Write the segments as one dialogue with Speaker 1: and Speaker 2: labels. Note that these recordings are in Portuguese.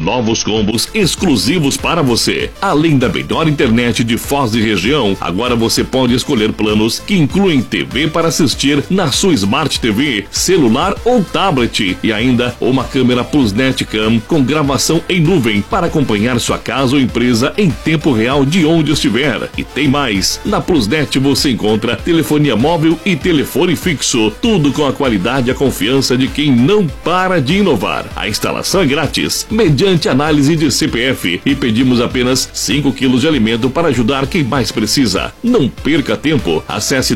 Speaker 1: novos combos exclusivos para você. Além da melhor internet de Foz e região, agora você pode escolher planos que incluem TV para assistir na sua Smart TV, celular ou tablet e ainda uma câmera PlusNet Cam com gravação em nuvem para acompanhar sua casa ou empresa em tempo real de onde estiver. E tem mais, na PlusNet você encontra telefonia móvel e telefone fixo, tudo com a qualidade e a confiança de quem não para de inovar. A instalação é grátis, mediante análise de CPF e pedimos apenas 5 quilos de alimento para ajudar quem mais precisa. Não perca tempo, acesse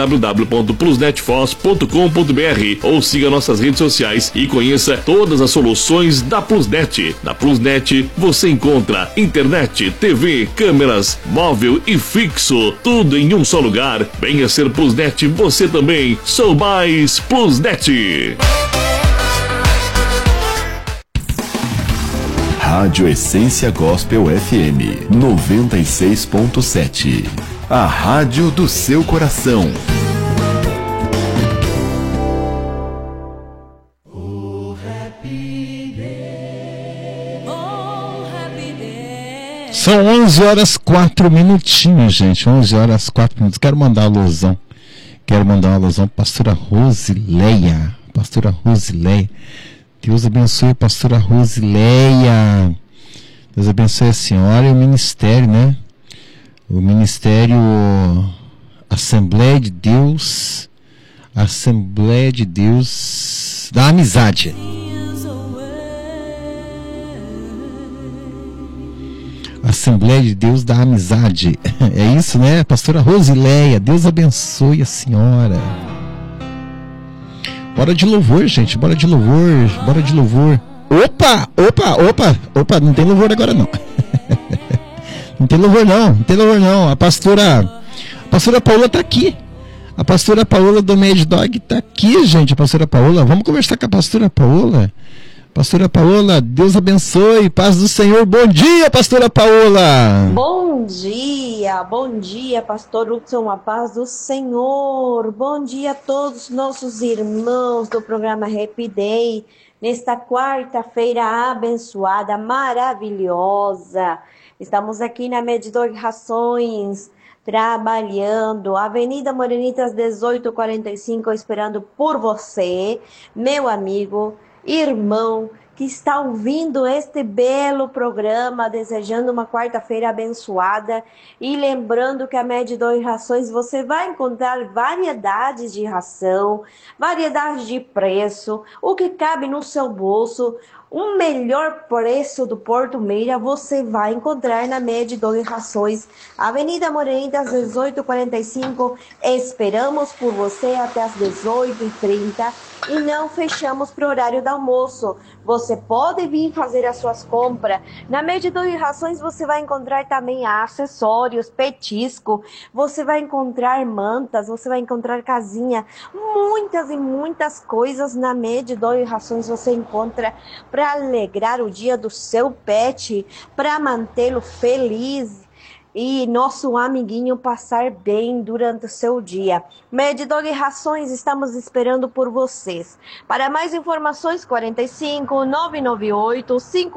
Speaker 1: www.plusnetfoz.com.br ou siga nossas redes sociais e conheça todas as soluções da PlusNet. Na PlusNet você encontra internet, TV, câmeras, móvel e fixo, tudo em um só lugar. Venha ser PlusNet você também. Sou mais PlusNet.
Speaker 2: Rádio Essência Gospel FM 96.7. A rádio do seu coração.
Speaker 3: São 11 horas 4 minutinhos, gente. 11 horas 4 minutos. Quero mandar uma alusão para a pastora Rosileia. Pastora Rosileia. Deus abençoe a pastora Rosileia. Deus abençoe a senhora e o ministério, né? O ministério Assembleia de Deus da Amizade. Assembleia de Deus da Amizade. É isso, né? Pastora Rosileia. Deus abençoe a senhora. Bora de louvor, gente. Bora de louvor. Opa. Não tem louvor agora, não. Não tem louvor, não. A pastora Paola tá aqui. A pastora Paola do Mad Dog tá aqui, gente. A pastora Paola. Vamos conversar com a pastora Paola. Pastora Paola, Deus abençoe, paz do Senhor. Bom dia, pastora Paola.
Speaker 4: Bom dia, pastor Hudson, a paz do Senhor. Bom dia a todos nossos irmãos do programa Happy Day, nesta quarta-feira abençoada, maravilhosa. Estamos aqui na Medidor Rações, trabalhando, Avenida Morenitas 1845, esperando por você, meu amigo, irmão, que está ouvindo este belo programa, desejando uma quarta-feira abençoada e lembrando que a Medidor Rações você vai encontrar variedades de ração, variedade de preço, o que cabe no seu bolso. O melhor preço do Porto Meira você vai encontrar na Medidor Rações, Avenida Morenitas 1845. Esperamos por você até as 18h30 e não fechamos para o horário do almoço. Você pode vir fazer as suas compras. Na Medidor Rações você vai encontrar também acessórios, petisco, você vai encontrar mantas, você vai encontrar casinha, muitas e muitas coisas na Medidor Rações você encontra para alegrar o dia do seu pet, para mantê-lo feliz e nosso amiguinho passar bem durante o seu dia. Medidor Rações, estamos esperando por vocês. Para mais informações, 45 998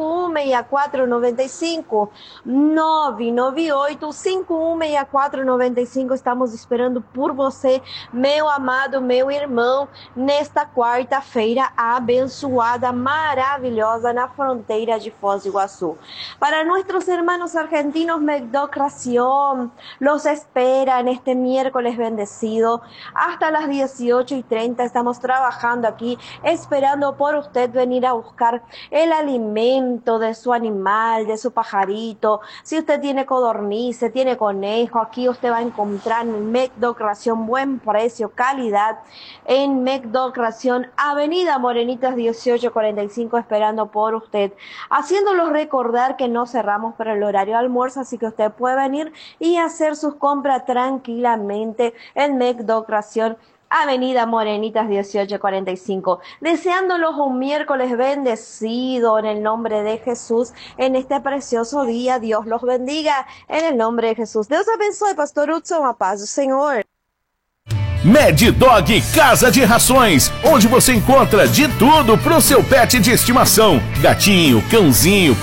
Speaker 4: 516495 998 516495. Estamos esperando por você, meu amado, meu irmão, nesta quarta-feira abençoada, maravilhosa, na fronteira de Foz do Iguaçu. Para nossos irmãos argentinos, Medidor los espera en este miércoles bendecido hasta las 18:30. Estamos trabajando aquí, esperando por usted venir a buscar el alimento de su animal, de su pajarito. Si usted tiene codornices, tiene conejo, aquí usted va a encontrar en Medidor Ración buen precio, calidad. En Medidor Ración, Avenida Morenitas 1845, esperando por usted, haciéndolos recordar que no cerramos para el horario de almuerzo, así que usted puede venir y hacer sus compras tranquilamente en Medidor Ración, Avenida Morenitas 1845. Deseándolos un miércoles bendecido en el nombre de Jesús en este precioso día. Dios los bendiga en el nombre de Jesús. Deus abençoe, pastor Hudson, a paz do Senhor.
Speaker 1: Medidor Casa de Rações, onde você encontra de tudo pro seu pet de estimação: gatinho, cãozinho,